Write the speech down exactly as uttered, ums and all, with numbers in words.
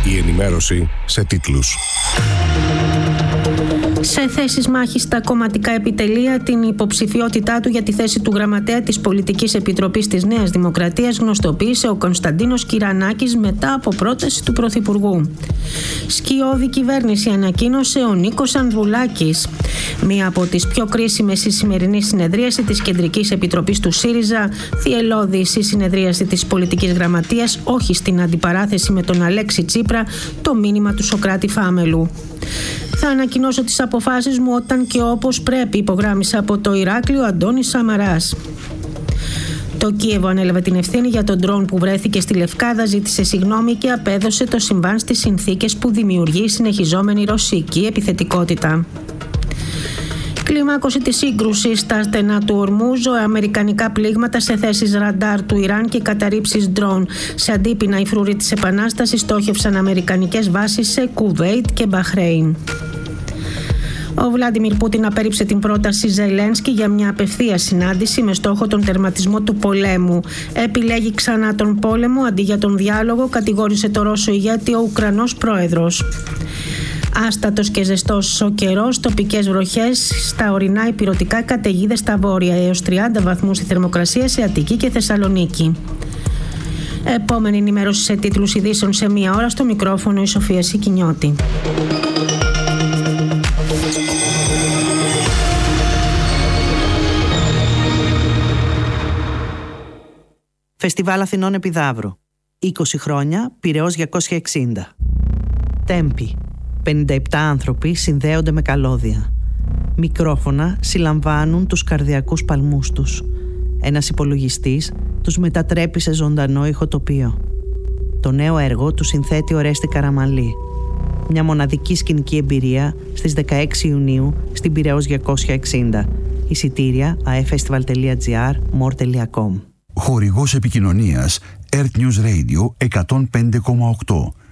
Η ενημέρωση σε τίτλους. Σε θέσεις μάχης στα κομματικά επιτελεία, την υποψηφιότητά του για τη θέση του γραμματέα της Πολιτικής Επιτροπής της Νέας Δημοκρατίας γνωστοποίησε ο Κωνσταντίνος Κυρανάκης μετά από πρόταση του Πρωθυπουργού. Σκιώδη κυβέρνηση ανακοίνωσε ο Νίκος Ανδρουλάκης. Μία από τις πιο κρίσιμες στη σημερινή συνεδρίαση της Κεντρικής Επιτροπής του ΣΥΡΙΖΑ, θυελλώδης η συνεδρίαση της Πολιτικής Γραμματείας, όχι στην αντιπαράθεση με τον Αλέξη Τσίπρα, το μήνυμα του Σωκράτη Φάμελου. Θα ανακοινώσω τις αποφάσεις μου όταν και όπως πρέπει, υπογράμμισε από το Ηράκλειο Αντώνης Σαμαράς. Το Κίεβο ανέλαβε την ευθύνη για τον ντρόν που βρέθηκε στη Λευκάδα, ζήτησε συγγνώμη και απέδωσε το συμβάν στις συνθήκες που δημιουργεί η συνεχιζόμενη ρωσική επιθετικότητα. Κλιμάκωση της σύγκρουσης στα στενά του Ορμούζ, αμερικανικά πλήγματα σε θέσεις ραντάρ του Ιράν και καταρρίψεις ντρόν. Σε αντίπεινα, οι φρουροί της Επανάστασης στόχευσαν αμερικανικές βάσεις σε Κουβέιτ και Μπαχρέιν. Ο Βλάντιμιρ Πούτιν απέρριψε την πρόταση Ζελένσκι για μια απευθεία συνάντηση με στόχο τον τερματισμό του πολέμου. Επιλέγει ξανά τον πόλεμο αντί για τον διάλογο, κατηγόρησε το Ρώσο ηγέτη ο Ουκρανός πρόεδρος. Άστατος και ζεστός ο καιρός, τοπικές βροχές στα ορεινά, υπηρωτικά, καταιγίδες στα βόρεια, έως τριάντα βαθμούς η θερμοκρασία σε Αττική και Θεσσαλονίκη. Επόμενη ενημέρωση σε τίτλους ειδήσεων σε μία ώρα, στο μικρόφωνο η Σοφία Σικινιώτη. Φεστιβάλ Αθηνών Επιδαύρου. είκοσι χρόνια, Πειραιώς διακόσια εξήντα. Τέμπη. πενήντα επτά άνθρωποι συνδέονται με καλώδια. Μικρόφωνα συλλαμβάνουν τους καρδιακούς παλμούς τους. Ένας υπολογιστής τους μετατρέπει σε ζωντανό ηχοτοπίο. Το νέο έργο του συνθέτει ο Ρέστη Καραμαλή. Μια μοναδική σκηνική εμπειρία στις δεκαέξι Ιουνίου στην Πειραιώς διακόσια εξήντα. Εισιτήρια a f festival τελεία g r, more τελεία com. Χορηγός επικοινωνίας Earth News Radio εκατόν πέντε κόμμα οκτώ.